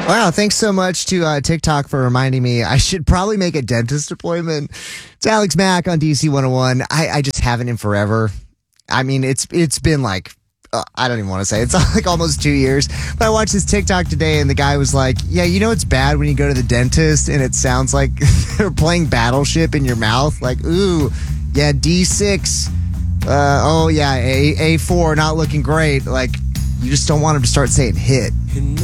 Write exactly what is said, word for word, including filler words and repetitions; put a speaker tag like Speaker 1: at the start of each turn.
Speaker 1: Wow, thanks so much to uh, TikTok for reminding me I should probably make a dentist appointment. It's Alex Mack on D C one oh one. I, I just haven't in forever. I mean, it's it's been like, uh, I don't even want to say, it's like almost two years. But I watched this TikTok today and the guy was like, yeah, you know it's bad when you go to the dentist and it sounds like they're playing Battleship in your mouth? Like, ooh, yeah, D six. Uh, oh, yeah, A, A4, not looking great. Like, you just don't want him to start saying hit.